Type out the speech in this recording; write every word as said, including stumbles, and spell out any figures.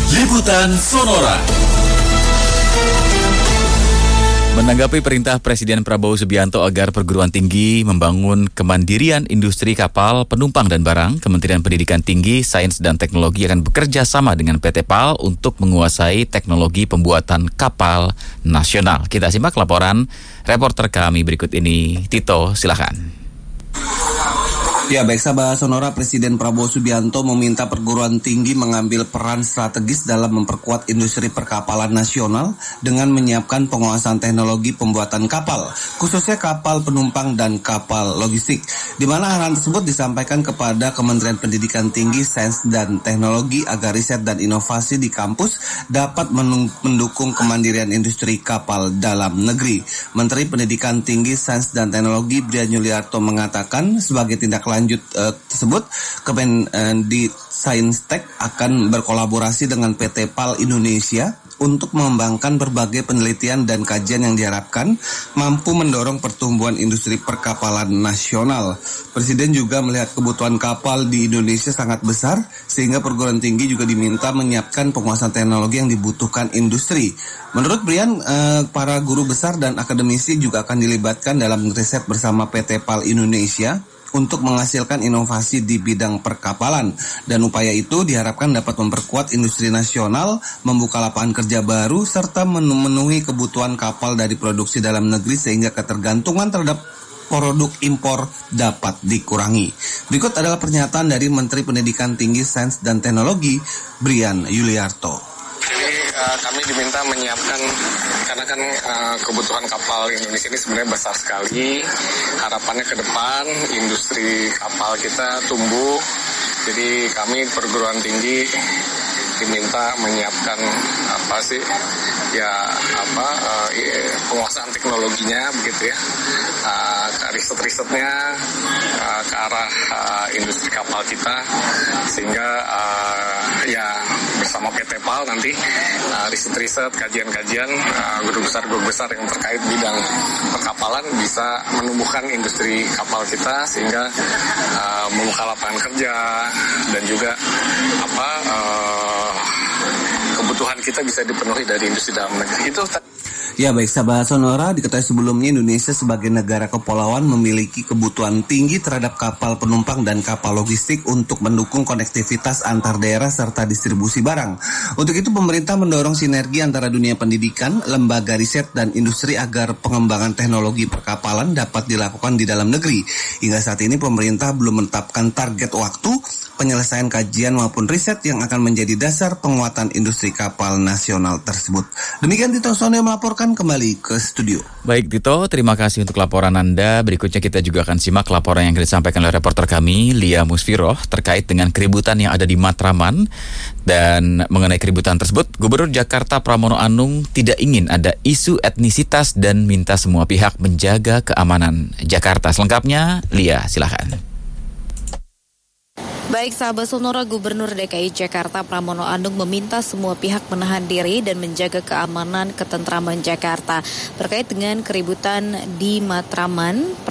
Liputan Sonora. Menanggapi perintah Presiden Prabowo Subianto agar perguruan tinggi membangun kemandirian industri kapal, penumpang dan barang, Kementerian Pendidikan Tinggi, Sains dan Teknologi akan bekerja sama dengan P T PAL untuk menguasai teknologi pembuatan kapal nasional. Kita simak laporan reporter kami berikut ini. Tito, silakan. Ya, baik sahabat Sonora, Presiden Prabowo Subianto meminta perguruan tinggi mengambil peran strategis dalam memperkuat industri perkapalan nasional dengan menyiapkan penguasaan teknologi pembuatan kapal, khususnya kapal penumpang dan kapal logistik, di mana arahan tersebut disampaikan kepada Kementerian Pendidikan Tinggi, Sains dan Teknologi agar riset dan inovasi di kampus dapat mendukung kemandirian industri kapal dalam negeri. Menteri Pendidikan Tinggi, Sains dan Teknologi Brian Yuliarto mengatakan sebagai tindak lanjut lanjut uh, tersebut, Kemendi Saintek akan berkolaborasi dengan P T PAL Indonesia untuk mengembangkan berbagai penelitian dan kajian yang diharapkan mampu mendorong pertumbuhan industri perkapalan nasional. Presiden juga melihat kebutuhan kapal di Indonesia sangat besar, sehingga perguruan tinggi juga diminta menyiapkan penguasaan teknologi yang dibutuhkan industri. Menurut Brian, eh, para guru besar dan akademisi juga akan dilibatkan dalam riset bersama P T PAL Indonesia untuk menghasilkan inovasi di bidang perkapalan, dan upaya itu diharapkan dapat memperkuat industri nasional, membuka lapangan kerja baru, serta memenuhi kebutuhan kapal dari produksi dalam negeri sehingga ketergantungan terhadap produk impor dapat dikurangi. Berikut adalah pernyataan dari Menteri Pendidikan Tinggi, Sains dan Teknologi Brian Yuliarto. Uh, kami diminta menyiapkan, karena kan uh, kebutuhan kapal Indonesia ini sebenarnya besar sekali. Harapannya ke depan industri kapal kita tumbuh. Jadi kami perguruan tinggi diminta menyiapkan apa sih ya apa uh, penguasaan teknologinya begitu ya, uh, riset-risetnya uh, ke arah uh, industri kapal kita, sehingga uh, ya bersama P T PAL nanti uh, riset-riset, kajian-kajian uh, guru besar-guru besar yang terkait bidang perkapalan bisa menumbuhkan industri kapal kita, sehingga uh, membuka lapangan kerja dan juga apa uh, kebutuhan kita bisa dipenuhi dari industri dalam negeri. Itu Ya, baik sahabat Sonora, diketahui sebelumnya Indonesia sebagai negara kepulauan memiliki kebutuhan tinggi terhadap kapal penumpang dan kapal logistik untuk mendukung konektivitas antar daerah serta distribusi barang. Untuk itu pemerintah mendorong sinergi antara dunia pendidikan, lembaga riset dan industri agar pengembangan teknologi perkapalan dapat dilakukan di dalam negeri. Hingga saat ini pemerintah belum menetapkan target waktu penyelesaian kajian maupun riset yang akan menjadi dasar penguatan industri kapal nasional tersebut. Demikian Tito Sono yang melaporkan, kembali ke studio. Baik Tito, terima kasih untuk laporan Anda. Berikutnya kita juga akan simak laporan yang disampaikan oleh reporter kami, Lia Musfiroh, terkait dengan keributan yang ada di Matraman. Dan mengenai keributan tersebut, Gubernur Jakarta Pramono Anung tidak ingin ada isu etnisitas dan minta semua pihak menjaga keamanan Jakarta. Selengkapnya, Lia, silakan. Baik sahabat Sonora, Gubernur D K I Jakarta Pramono Anung meminta semua pihak menahan diri dan menjaga keamanan ketentraman Jakarta. Terkait dengan keributan di Matraman,